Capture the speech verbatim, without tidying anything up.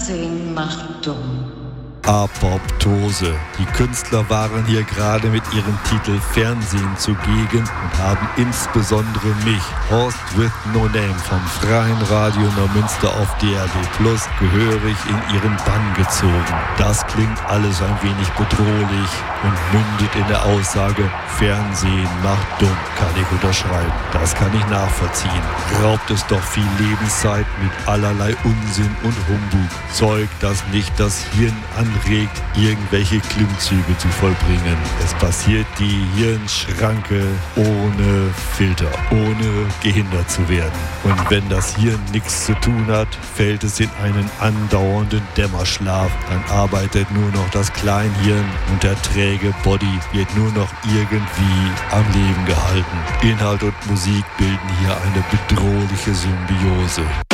Fernsehen macht dumm. Apoptose. Die Künstler waren hier gerade mit ihrem Titel Fernsehen zugegen und haben insbesondere mich, Horst with No Name vom Freien Radio Neumünster auf D R B Plus, gehörig in ihren Bann gezogen. Das klingt alles ein wenig bedrohlich und mündet in der Aussage, Fernsehen macht dumm, kann ich unterschreiben. Das kann ich nachvollziehen. Raubt es doch viel Lebenszeit mit allerlei Unsinn und Humbug. Zeug, das nicht das Hirn anregt, irgendwelche Klimmzüge zu vollbringen. Es passiert die Hirnschranke ohne Filter, ohne gehindert zu werden. Und wenn das Hirn nichts zu tun hat, fällt es in einen andauernden Dämmerschlaf. Dann arbeitet nur noch das Kleinhirn und der träge Body wird nur noch irgendwie am Leben gehalten. Inhalt und Musik bilden hier eine bedrohliche Symbiose.